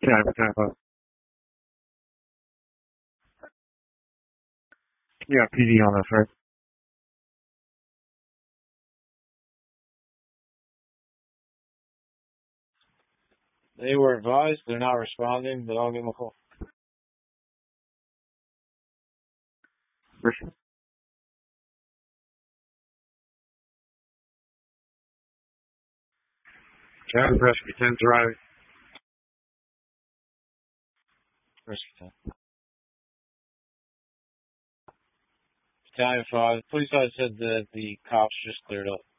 Yeah, every time. Yeah, PD on this, right? They were advised. They're not responding, but I'll give them a call. Cabin Rescue 10 Drive. Rescue 10. Battalion 5. Police officer said that the cops just cleared up.